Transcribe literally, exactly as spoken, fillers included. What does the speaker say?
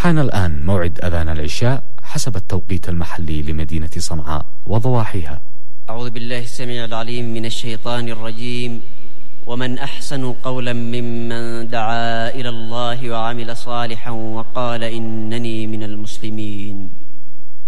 حان الآن موعد أذان العشاء حسب التوقيت المحلي لمدينة صنعاء وضواحيها. أعوذ بالله السميع العليم من الشيطان الرجيم. ومن أحسن قولا ممن دعا إلى الله وعمل صالحا وقال إنني من المسلمين.